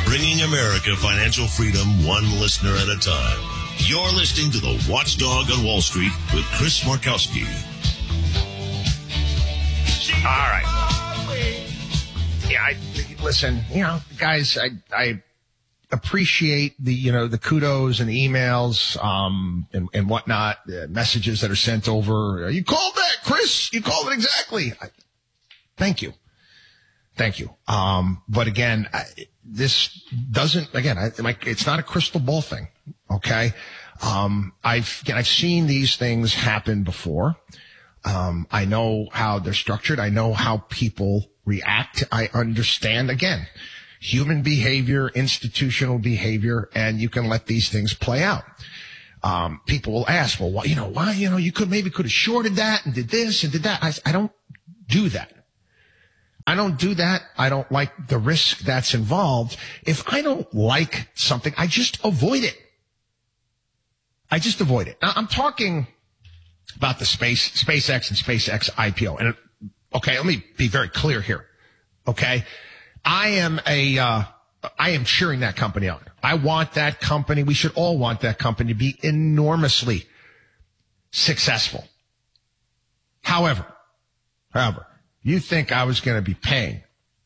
bringing America financial freedom one listener at a time. You're listening to The Watchdog on Wall Street with Chris Markowski. All right. Yeah, listen, guys, I appreciate the kudos and the emails, and whatnot, messages that are sent over. You called that, Chris. You called it exactly. Thank you. But again, this doesn't, it's not a crystal ball thing. Okay. I've seen these things happen before. I know how they're structured. I know how people react. I understand, again, human behavior, institutional behavior, and you can let these things play out. People will ask, well, why, you could have shorted that and did this and did that. I don't do that. I don't like the risk that's involved. If I don't like something, I just avoid it. Now, I'm talking about the SpaceX and SpaceX IPO. And okay, let me be very clear here. Okay. I am cheering that company on. I want that company. We should all want that company to be enormously successful. However, you think I was going to be paying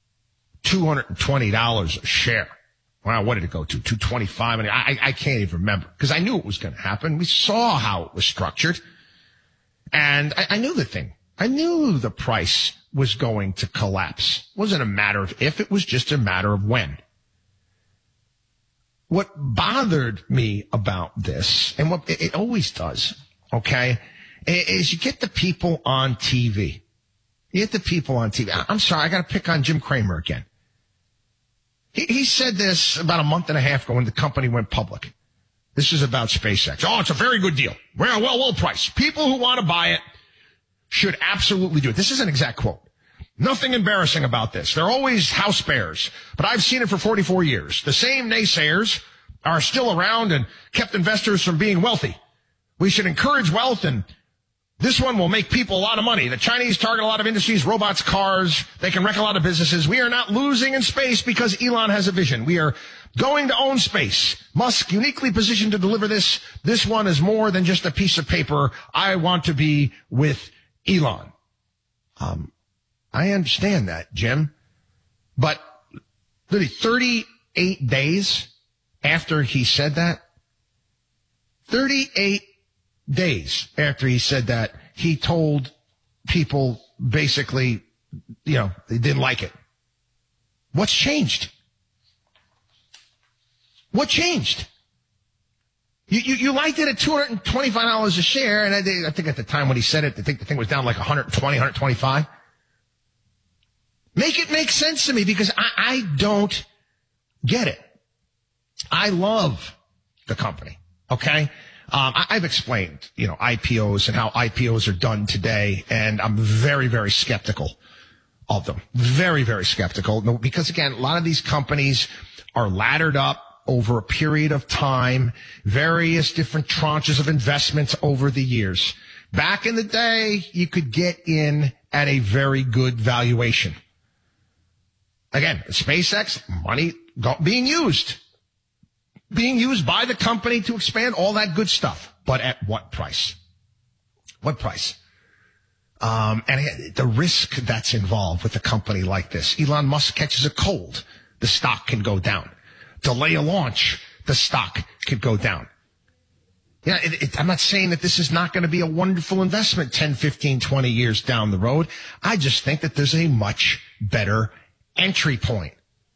$220 a share? Wow, what did it go to? $225? I can't even remember because I knew it was going to happen. We saw how it was structured. And I knew the thing. I knew the price was going to collapse. It wasn't a matter of if, it was just a matter of when. What bothered me about this, and what it always does, okay, is you get the people on TV. I'm sorry, I got to pick on Jim Cramer again. He said this about a month and a half ago when the company went public. This is about SpaceX. Oh, it's a very good deal. Well priced. People who want to buy it should absolutely do it. This is an exact quote. Nothing embarrassing about this. They're always house bears, but I've seen it for 44 years. The same naysayers are still around and kept investors from being wealthy. We should encourage wealth, and this one will make people a lot of money. The Chinese target a lot of industries, robots, cars. They can wreck a lot of businesses. We are not losing in space because Elon has a vision. We are going to own space. Musk uniquely positioned to deliver this. This one is more than just a piece of paper. I want to be with Elon. I understand that, Jim. But literally 38 days after he said that, 38 days after he said that, he told people basically, they didn't like it. What's changed? What changed? You liked it at $225 a share, and I think at the time when he said it, I think the thing was down like 120, 125. Make it make sense to me, because I don't get it. I love the company, okay? I've explained, IPOs and how IPOs are done today, and I'm very, very skeptical of them. Very, very skeptical. No, because again, a lot of these companies are laddered up over a period of time, various different tranches of investments over the years. Back in the day, you could get in at a very good valuation. Again, SpaceX, money being used by the company to expand, all that good stuff. But at what price? What price? And the risk that's involved with a company like this. Elon Musk catches a cold, the stock can go down. Delay a launch, the stock could go down. Yeah, I'm not saying that this is not going to be a wonderful investment 10, 15, 20 years down the road. I just think that there's a much better entry point.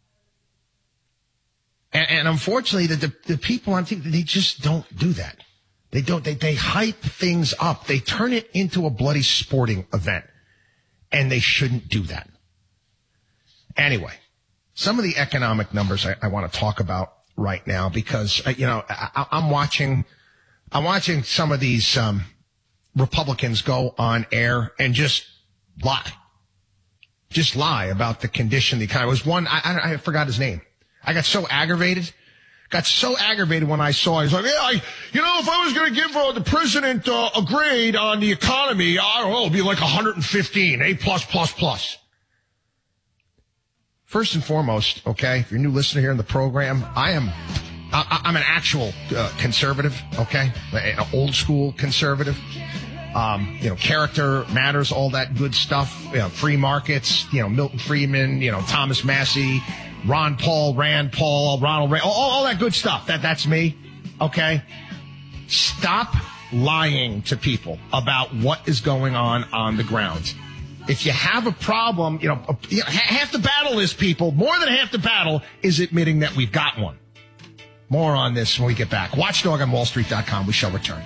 And unfortunately, the people on TV, they just don't do that. They hype things up. They turn it into a bloody sporting event. And they shouldn't do that. Anyway, some of the economic numbers I want to talk about right now, because, I'm watching some of these, Republicans go on air and just lie about the condition of the economy. There was one, I forgot his name. I got so aggravated when I saw it. He's like, if I was going to give the president a grade on the economy, I don't know, it'd be like 115, A+++. first and foremost, okay, if you're a new listener here in the program, I'm an actual conservative, okay, an old school conservative. Character matters, all that good stuff. Free markets, Milton Friedman, Thomas Massey, Ron Paul, Rand Paul, Ronald Reagan, all that good stuff. That's me, okay? Stop lying to people about what is going on the ground. If you have a problem, half the battle is, people, more than half the battle is admitting that we've got one. More on this when we get back. WatchDogOnWallStreet.com. We shall return.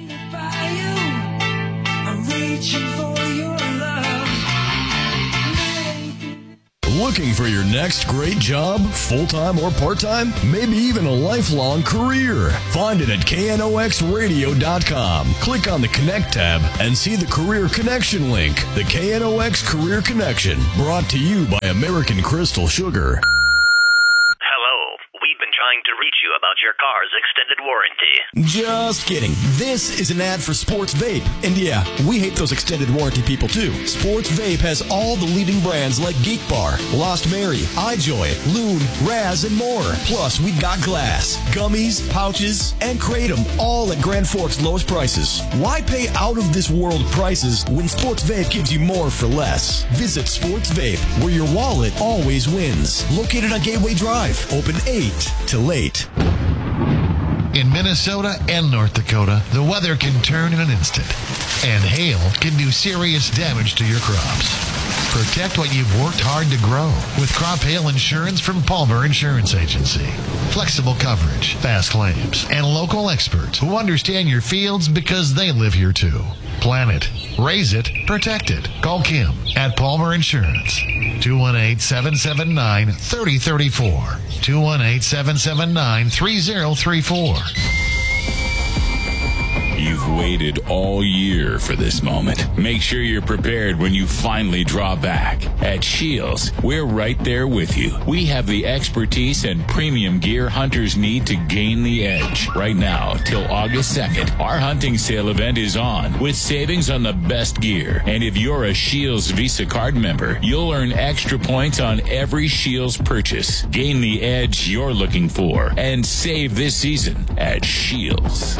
Looking for your next great job, full-time or part-time? Maybe even a lifelong career? Find it at KNOXradio.com. Click on the Connect tab and see the Career Connection link. The KNOX Career Connection, brought to you by American Crystal Sugar. Hello. We've been trying to reach you about your car's extended warranty. Just kidding. This is an ad for Sports Vape. And yeah, we hate those extended warranty people too. Sports Vape has all the leading brands like Geek Bar, Lost Mary, iJoy, Loon, Raz, and more. Plus, we got glass, gummies, pouches, and Kratom, all at Grand Forks' lowest prices. Why pay out-of-this-world prices when Sports Vape gives you more for less? Visit Sports Vape, where your wallet always wins. Located on Gateway Drive. Open 8 till 8. In Minnesota and North Dakota, the weather can turn in an instant, and hail can do serious damage to your crops. Protect what you've worked hard to grow with crop hail insurance from Palmer Insurance Agency. Flexible coverage, fast claims, and local experts who understand your fields because they live here too. Plan it, raise it, protect it. Call Kim at Palmer Insurance. 218-779-3034. 218-779-3034. You've waited all year for this moment. Make sure you're prepared when you finally draw back. At Shields, we're right there with you. We have the expertise and premium gear hunters need to gain the edge. Right now, till August 2nd, our hunting sale event is on with savings on the best gear. And if you're a Shields Visa card member, you'll earn extra points on every Shields purchase. Gain the edge you're looking for and save this season at Shields.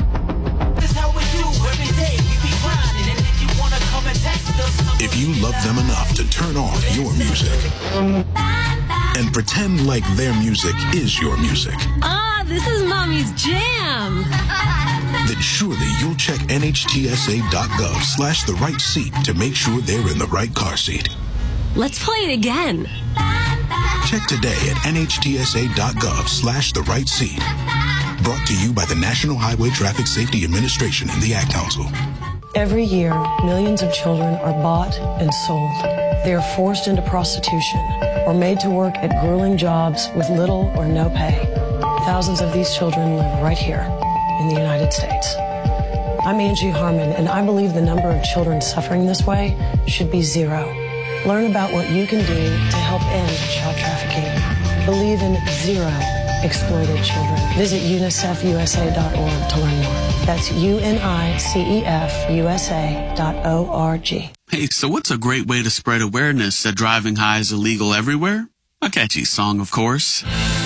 If you love them enough to turn off your music and pretend like their music is your music, this is Mommy's jam. then surely you'll check NHTSA.gov/the right seat to make sure they're in the right car seat. Let's play it again. Check today at NHTSA.gov/the right seat. Brought to you by the National Highway Traffic Safety Administration and the Ad Council. Every year, millions of children are bought and sold. They are forced into prostitution or made to work at grueling jobs with little or no pay. Thousands of these children live right here in the United States. I'm Angie Harmon, and I believe the number of children suffering this way should be zero. Learn about what you can do to help end child trafficking. Believe in zero exploited children. Visit UNICEFUSA.org to learn more. That's UNICEFUSA.org. Hey, so what's a great way to spread awareness that driving high is illegal everywhere? A catchy song, of course.